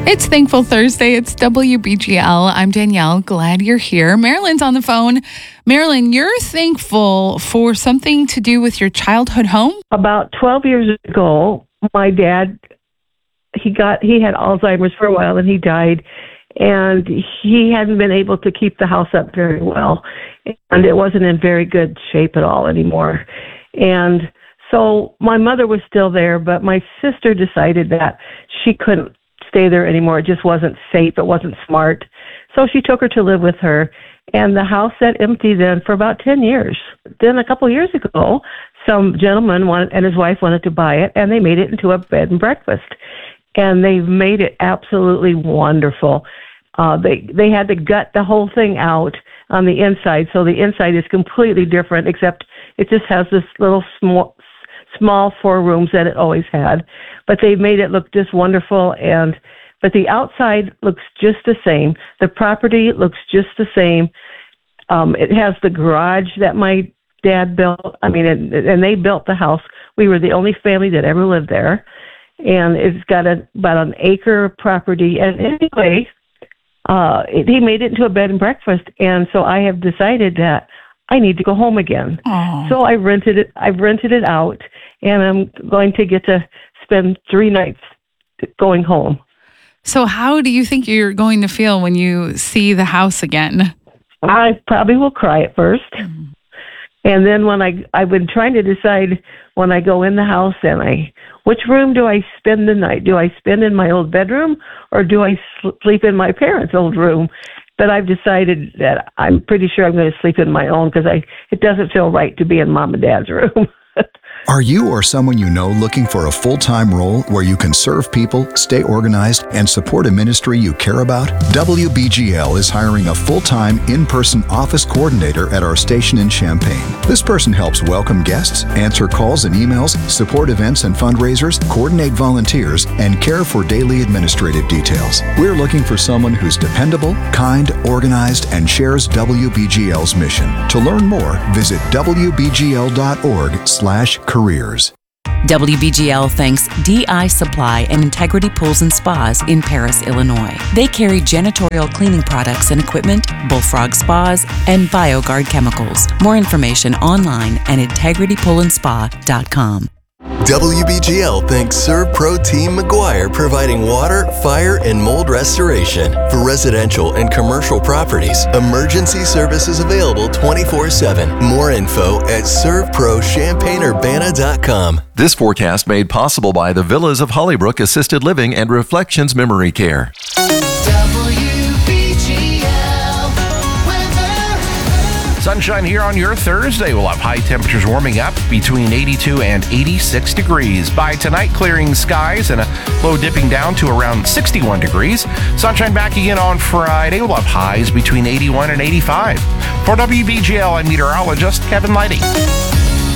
It's Thankful Thursday. It's WBGL. I'm Danielle. Glad you're here. Marilyn's on the phone. Marilyn, you're thankful for something to do with your childhood home? About 12 years ago, my dad, he had Alzheimer's for a while and he died. And he hadn't been able to keep the house up very well. And it wasn't in very good shape at all anymore. And so my mother was still there, but my sister decided that she couldn't stay there anymore. It just wasn't safe. It wasn't smart. So she took her to live with her. And the house sat empty then for about 10 years. Then a couple of years ago, some gentleman and his wife wanted to buy it, and they made it into a bed and breakfast. And they've made it absolutely wonderful. They had to gut the whole thing out on the inside, so the inside is completely different, except it just has this little small 4 rooms that it always had. But they've made it look just wonderful, but the outside looks just the same. The property looks just the same. It has the garage that my dad built. And they built the house. We were the only family that ever lived there. And it's got about an acre of property. And anyway, he made it into a bed and breakfast. And so I have decided that I need to go home again. Aww. So I've rented it out, and I'm going to get to spend 3 nights going home. So how do you think you're going to feel when you see the house again? I probably will cry at first. Mm. And then when I've been trying to decide when I go in the house which room do I spend the night? Do I spend in my old bedroom or do I sleep in my parents' old room? But I've decided that I'm pretty sure I'm going to sleep in my own because it doesn't feel right to be in Mom and Dad's room. Are you or someone you know looking for a full-time role where you can serve people, stay organized, and support a ministry you care about? WBGL is hiring a full-time in-person office coordinator at our station in Champaign. This person helps welcome guests, answer calls and emails, support events and fundraisers, coordinate volunteers, and care for daily administrative details. We're looking for someone who's dependable, kind, organized, and shares WBGL's mission. To learn more, visit wbgl.org/careers. WBGL thanks DI Supply and Integrity Pools and Spas in Paris, Illinois. They carry janitorial cleaning products and equipment, Bullfrog Spas, and BioGuard chemicals. More information online at integritypoolandspa.com. WBGL thanks ServPro Team McGuire, providing water, fire, and mold restoration. For residential and commercial properties, emergency services available 24/7. More info at servprochampaignurbana.com. This forecast made possible by the Villas of Hollybrook Assisted Living and Reflections Memory Care. Sunshine here on your Thursday. We'll have high temperatures warming up between 82 and 86 degrees. By tonight, clearing skies and a low dipping down to around 61 degrees. Sunshine back again on Friday. We'll have highs between 81 and 85. For WBGL, I'm meteorologist Kevin Lighty.